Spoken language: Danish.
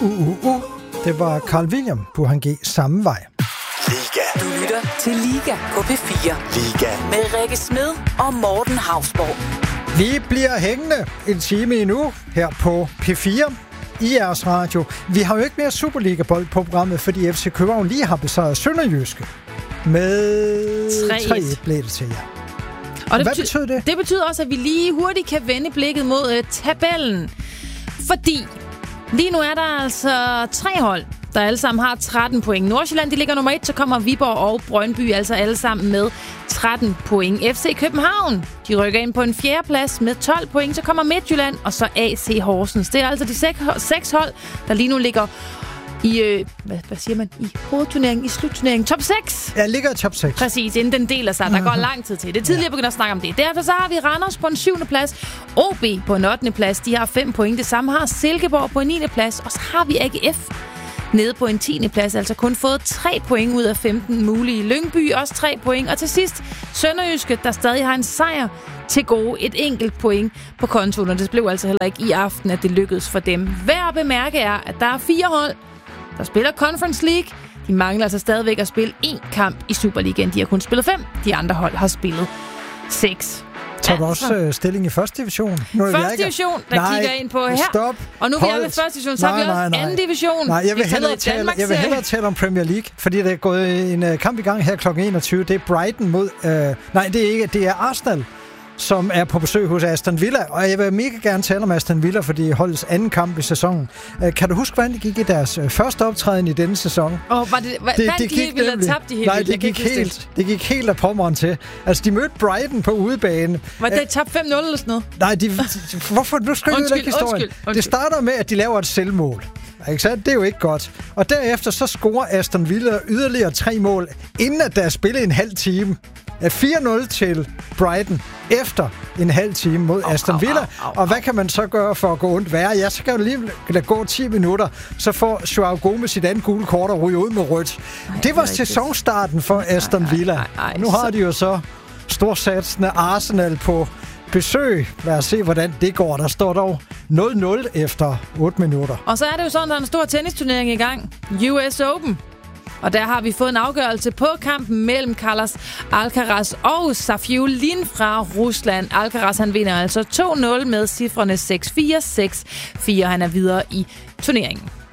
Det var Carl William på Han G samme vej. Liga. Du lytter til Liga på P4. Liga. Med Rikke Smed og Morten Hausborg. Vi bliver hængende en time endnu her på P4 i jeres radio. Vi har jo ikke mere Superliga-bold på programmet, fordi FC København lige har besejret Sønderjyske med 3-1 blev det til jer. Og hvad betyder det? Det betyder også, at vi lige hurtigt kan vende blikket mod tabellen. Fordi lige nu er der altså 3 hold, der alle sammen har 13 point. Nordsjælland, de ligger nummer 1, så kommer Viborg og Brøndby altså alle sammen med 13 point. FC København, de rykker ind på en 4. plads med 12 point. Så kommer Midtjylland og så AC Horsens. Det er altså de 6 hold, der lige nu ligger i, hvad siger man, i hovedturneringen, i slutturneringen, top 6. Ja, ligger i top 6. Præcis, inden den deler sig. Der går lang tid til. Det er tidligere begyndt at snakke om det. Derfor så har vi Randers på en 7. plads, OB på en 8. plads. De har 5 point. Det samme har Silkeborg på en 9. plads. Og så har vi AGF nede på en 10. plads. Altså kun fået 3 point ud af 15 mulige. Lyngby også 3 point. Og til sidst Sønderjyske, der stadig har en sejr til gode. Et enkelt point på kontoen. Og det blev altså heller ikke i aften, at det lykkedes for dem. Værd at bemærke er, at der er 4 hold, der spiller Conference League. De mangler altså stadigvæk at spille 1 kamp i Superligaen. De har kun spillet 5. De andre hold har spillet 6. Tager du også stilling i første division? Første division, der kigger ind på her. Stop. Og nu er vi ved første division, så har vi også anden division. Nej, jeg vil hellere tale om Premier League, fordi der er gået en kamp i gang her kl. 21. Det er Brighton mod... nej, det er ikke. Det er Arsenal, som er på besøg hos Aston Villa. Og jeg vil mega gerne tale om Aston Villa, fordi holdets anden kamp i sæsonen. Kan du huske, hvordan det gik i deres første optræden i denne sæson? Det gik ville tabt de helt. Nej, det gik helt af pommeren til. Altså, de mødte Brighton på udebane. Var det tabt 5-0 eller sådan noget? Nej, hvorfor? Nu skriver jeg ikke historien. Undskyld. Det starter med, at de laver et selvmål. Ikke sandt? Det er jo ikke godt. Og derefter så scorer Aston Villa yderligere 3 mål, inden at der er spillet en halv time. 4-0 til Brighton efter en halv time mod Aston Villa. Og hvad kan man så gøre for at gå ondt værre? Ja, så kan du lige gå 10 minutter, så får Joao Gomez sit andet gule kort og ryge ud med rødt. Det var sæsonstarten for Aston Villa. Og nu har de jo så storsatsende Arsenal på besøg. Lad os se, hvordan det går. Der står dog 0-0 efter 8 minutter. Og så er det jo sådan, der er en stor tennisturnering i gang. US Open. Og der har vi fået en afgørelse på kampen mellem Carlos Alcaraz og Safiullin fra Rusland. Alcaraz, han vinder altså 2-0 med cifrene 6-4, 6-4. Han er videre i turneringen.